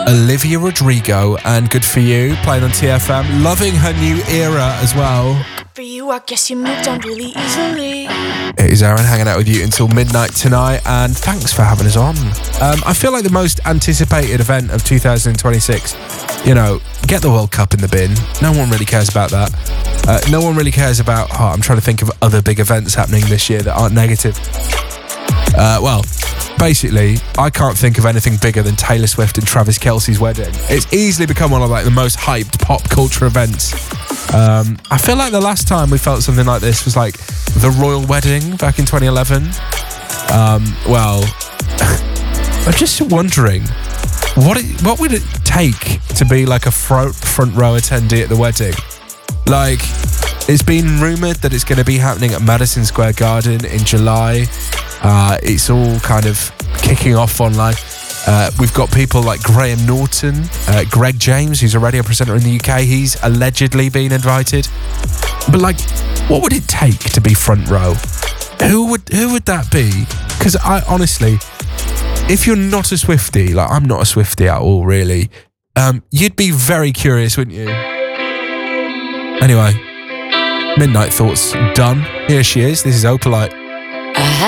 Olivia Rodrigo, and Good For You, playing on TFM. Loving her new era as well. For you, I guess you moved on really easily. It is Aaron hanging out with you until midnight tonight, and thanks for having us on. I feel like the most anticipated event of 2026, get the World Cup in the bin. No one really cares about that. No one really cares about, I'm trying to think of other big events happening this year that aren't negative. Basically, I can't think of anything bigger than Taylor Swift and Travis Kelce's wedding. It's easily become one of the most hyped pop culture events. I feel like the last time we felt something like this was the royal wedding back in 2011. I'm just wondering, what would it take to be a front row attendee at the wedding? It's been rumoured that it's going to be happening at Madison Square Garden in July. It's all kind of kicking off online. We've got people like Graham Norton, Greg James, who's a radio presenter in the UK. He's allegedly been invited. But what would it take to be front row? Who would that be? Because I honestly, if you're not a Swiftie, I'm not a Swiftie at all, really, you'd be very curious, wouldn't you? Anyway, Midnight Thoughts done. Here she is. This is Opalite.